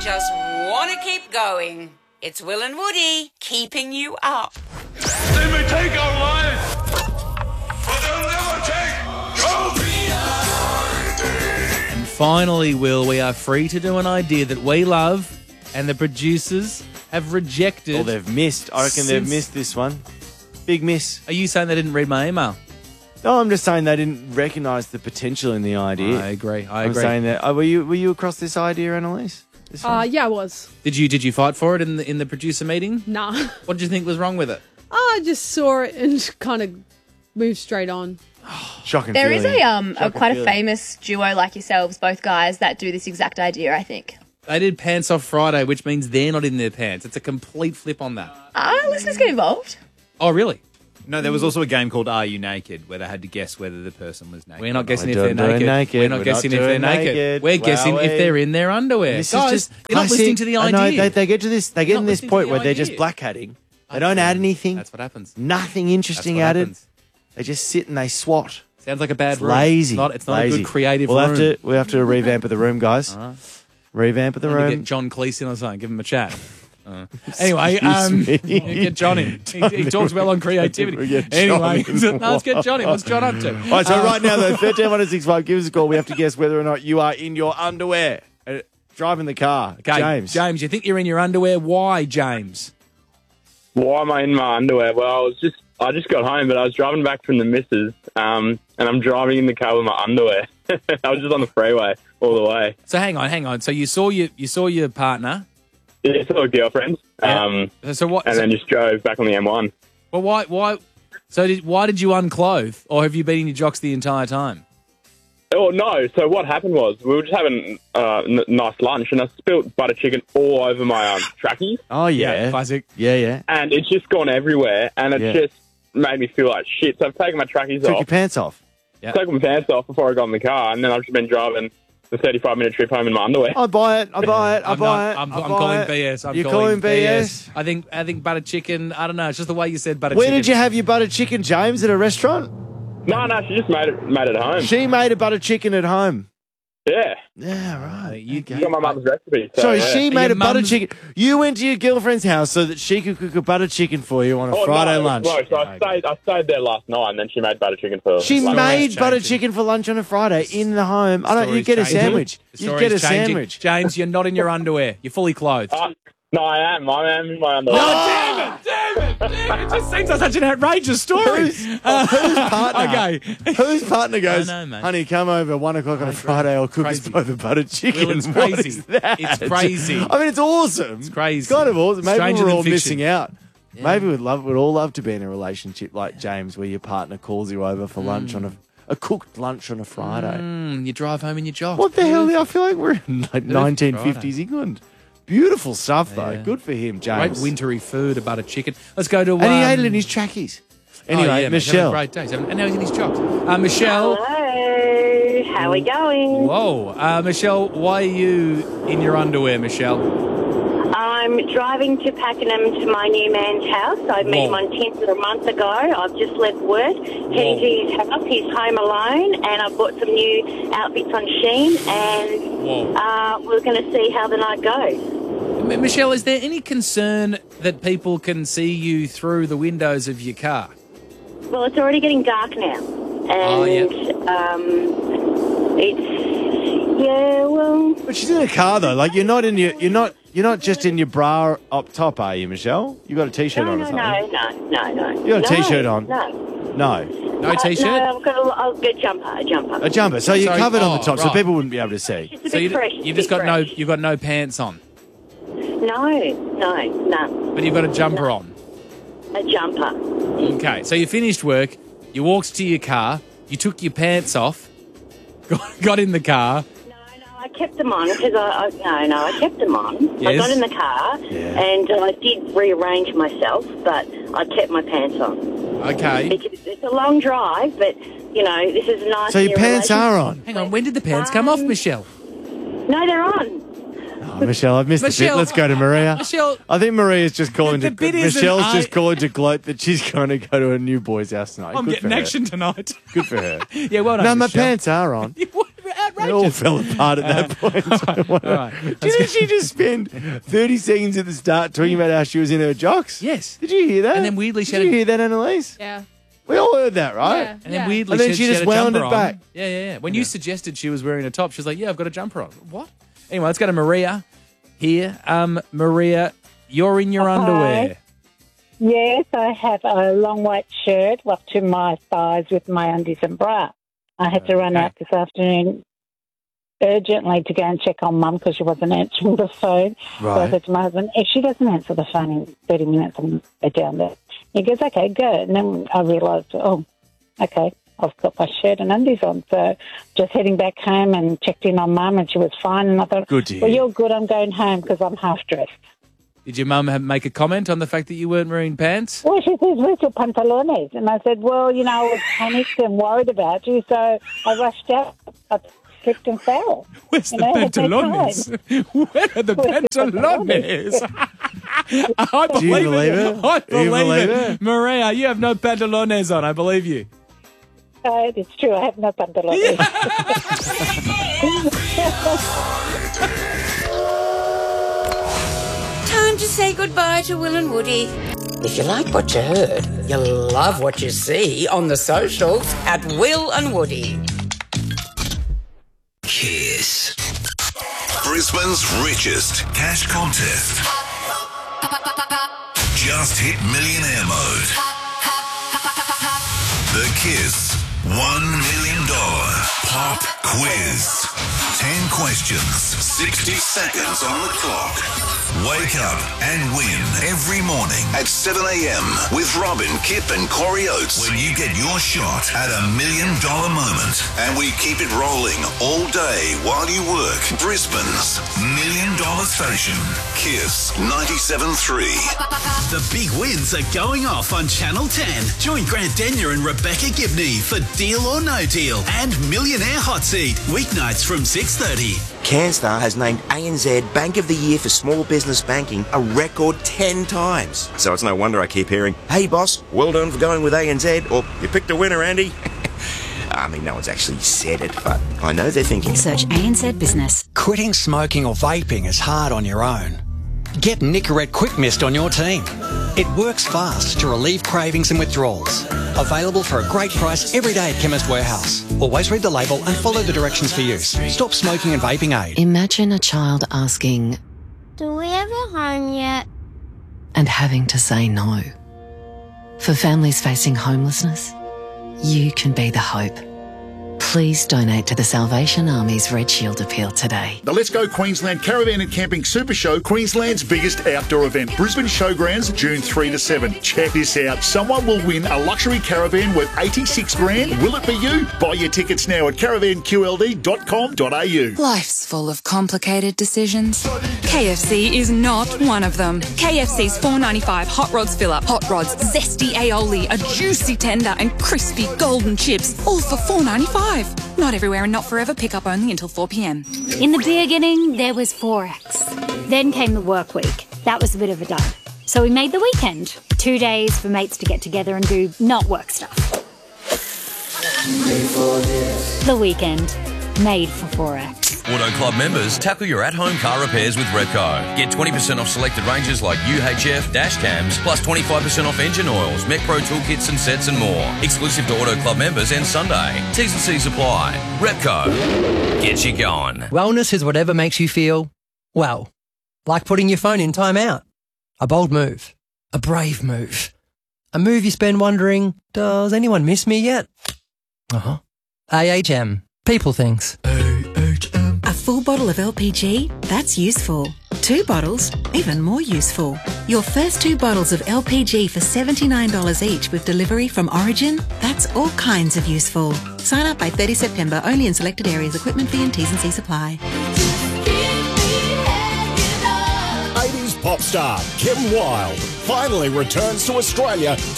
just want to keep going. It's Will and Woody keeping you up. They may take our lives, but they'll never take your And finally, Will, we are free to do an idea that we love and the producers have rejected. Well, they've missed. I reckon they've missed this one. Big miss. Are you saying they didn't read my email? No, I'm just saying they didn't recognise the potential in the idea. I agree. I'm saying that. Were you across this idea, Annalise? Yeah, I was. Did you fight for it in the producer meeting? Nah. What did you think was wrong with it? I just saw it and kind of moved straight on. Shocking. There is feeling. quite a famous duo like yourselves, both guys, that do this exact idea, I think. They did Pants Off Friday, which means they're not in their pants. It's a complete flip on that. Listeners get involved. Oh, really? No, there was also a game called Are You Naked, where they had to guess whether the person was naked. We're not guessing We're if they're doing naked. We're not guessing if they're naked. We're guessing if they're in their underwear. This Guys, is just you're not listening to the I know, idea. they get to this. They get You're in not this listening point to the where they're just idea. black hatting. They don't add anything. That's what happens. Nothing interesting That's what added. happens. They just sit and they swat. Sounds like a bad It's room. lazy. It's not lazy. a good creative we'll room. We'll have to revamp of the room, guys. Revamp of the Maybe room. Get John Cleese in or something. Give him a chat. Anyway, get John in. He talks well on creativity. Anyway, let's get John in. What's John up to? All right, so right now, though, 13-165, give us a call. We have to guess whether or not you are in your underwear. Driving the car. Okay, James, you think you're in your underwear? Why, James? Why am I in my underwear? Well, I just got home, but I was driving back from the missus, and I'm driving in the car with my underwear. I was just on the freeway all the way. So hang on. So you saw your partner. Yeah, saw a girlfriend. Yeah. So what? And then just drove back on the M1. Well, why? So why did you unclothe, or have you been in your jocks the entire time? Oh, no. So what happened was we were just having nice lunch, and I spilt butter chicken all over my trackies. Oh, yeah. Classic. Yeah. And it's just gone everywhere, and it just made me feel like shit. So I've taken my trackies Took off. your pants off. Yeah. Took my pants off before I got in the car, and then I've just been driving the 35-minute trip home in my underwear. I buy it. I'm calling BS. You're calling BS? I think butter chicken. I don't know. It's just the way you said butter Where chicken. did you have your butter chicken, James? At a restaurant? No, she just made it at home. She made a butter chicken at home. Yeah. Yeah, right. You Got my mum's recipe. So, Sorry, yeah. she made Your a butter mum's- chicken. You went to your girlfriend's house so that she could cook a butter chicken for you on a Friday lunch. No, so I stayed there last night, and then she made butter chicken for She lunch. made butter chicken for lunch on a Friday in the home. I don't. You Story's get a changing. sandwich. The You story's get a changing. sandwich. James, you're not in your underwear. You're fully clothed. No, I am in my underwear. Damn it! It just seems like such an outrageous story. Whose partner? Okay. Whose partner goes, I know, mate. honey, come over 1 o'clock on a Friday. I'll cook us Crazy. both a butter chicken. Will, it's What crazy. is that? It's crazy. I mean, it's awesome. It's crazy. It's kind of awesome. Maybe Stranger we're than all fiction. missing out. Maybe we'd all love to be in a relationship like James, where your partner calls you over for lunch on a cooked lunch on a Friday. You drive home in your jocks. What the hell? I feel like we're in like Friday. 1950s England. Beautiful stuff, though. Yeah. Good for him, Great James. wintry food, a butter chicken. Let's go to... And he ate it in his trackies. Anyway, oh, yeah, mate, Michelle. having a great day. And now he's in his jocks. Michelle. Hello, how are we going? Whoa. Michelle, why are you in your underwear, Michelle? I'm driving to Pakenham to my new man's house. I met him on Tinder a month ago. I've just left work, heading to his house. He's home alone, and I've bought some new outfits on Shein, and we're going to see how the night goes. Michelle, is there any concern that people can see you through the windows of your car? Well, it's already getting dark now, and But she's in a car though. Like you're not just in your bra up top, are you, Michelle? You got a t-shirt on or something? No. You got a t-shirt on? No. No t-shirt? No, I've got a jumper. A jumper. So you're covered on the top, so right. people wouldn't be able to see. It's a bit fresh. You've just got no pants on, No. but you've got a jumper on. A jumper. Okay, so you finished work, you walked to your car, you took your pants off, got in the car. I kept them on because I kept them on. I Yes. got in the car and I did rearrange myself, but I kept my pants on. Okay. It's a long drive, but this is nice. So your pants are on. Hang on, when did the pants come off, Michelle? No, they're on. Oh, Michelle, I've missed the bit. Michelle, Let's go to Maria. Michelle, I think Maria's just calling the to. bit isn't Michelle's I- just calling to gloat that she's going to go to a new boy's house tonight. I'm Good getting for her. action tonight. Good for her. Yeah, well done, No, my Michelle. pants are on. How It all fell apart at that point. All right. Didn't she just spend 30 seconds at the start talking about how she was in her jocks? Yes. Did you hear that? And then weirdly she Did had you a- hear that, Annalise? Yeah. We all heard that, right? Yeah. And then weirdly And then she had just a wound jumper it back. on. Yeah. When you suggested she was wearing a top, she was like, yeah, I've got a jumper on. What? Anyway, let's go to Maria here. Maria, you're in your underwear. Yes, I have a long white shirt up to my thighs with my undies and bra. I had to run out this afternoon urgently to go and check on Mum because she wasn't answering the phone. So I Right. said to my husband, if she doesn't answer the phone in 30 minutes, I'm down there. He goes, okay, go. And then I realised, oh, okay, I've got my shirt and undies on. So just heading back home and checked in on Mum and she was fine. And I thought, Good to well, hear. you're good. I'm going home because I'm half dressed. Did your mum make a comment on the fact that you weren't wearing pants? Well, she says, where's your pantalones? And I said, well, you know, I was panicked and worried about you, so I rushed out. I slipped and fell. Where's You the know, I had no pantalones? Where are the Where's the pantalones? I Do you believe it? I Do you believe believe it. it? Maria, you have no pantalones on. I believe you. It's true, I have no pantalones. Time to say goodbye to Will and Woody. If you like what you heard, you'll love what you see on the socials at Will and Woody. Kiss. Brisbane's richest cash contest. Just hit millionaire mode. The Kiss $1 million pop quiz. 10 questions, 60 seconds on the clock. Wake up and win every morning at 7 a.m. with Robin, Kip and Corey Oates when you get your shot at $1 million moment. And we keep it rolling all day while you work. Brisbane's $1 million station. Kiss 97.3. The big wins are going off on Channel 10. Join Grant Denyer and Rebecca Gibney for Deal or No Deal and Millionaire Hot Seat. Weeknights from 6:30. CanStar has named ANZ Bank of the Year for small business banking a record 10 times. So it's no wonder I keep hearing, hey boss, well done for going with ANZ, or you picked a winner, Andy. I mean, no one's actually said it, but I know they're thinking. Search ANZ Business. Quitting smoking or vaping is hard on your own. Get Nicorette Quick Mist on your team. It works fast to relieve cravings and withdrawals. Available for a great price every day at Chemist Warehouse. Always read the label and follow the directions for use. Stop smoking and vaping aid. Imagine a child asking, Do we have a home yet? and having to say no. For families facing homelessness, you can be the hope. Please donate to the Salvation Army's Red Shield appeal today. The Let's Go Queensland Caravan and Camping Super Show, Queensland's biggest outdoor event. Brisbane Showgrounds, June 3 to 7. Check this out. Someone will win a luxury caravan worth $86 grand. Will it be you? Buy your tickets now at caravanqld.com.au. Life's full of complicated decisions. KFC is not one of them. KFC's $4.95 Hot Rods fill-up, hot rods, zesty aioli, a juicy tender and crispy golden chips, all for $4.95. Not everywhere and not forever. Pick up only until 4 p.m. In the beginning, there was Forex. Then came the work week. That was a bit of a dud. So we made the weekend. 2 days for mates to get together and do not work stuff. The weekend. Made for Forex. Auto Club members, tackle your at-home car repairs with Repco. Get 20% off selected ranges like UHF, dash cams, plus 25% off engine oils, MechPro toolkits and sets and more. Exclusive to Auto Club members and Sunday. T's and C's apply. Repco. Get you going. Wellness is whatever makes you feel, well, like putting your phone in timeout. A bold move. A brave move. A move you spend wondering, does anyone miss me yet? Uh-huh. AHM. People things. A full bottle of LPG? That's useful. 2 bottles? Even more useful. Your first 2 bottles of LPG for $79 each with delivery from Origin? That's all kinds of useful. Sign up by 30 September only in selected areas. Equipment fee and T's and C's apply. 80s pop star Kim Wilde finally returns to Australia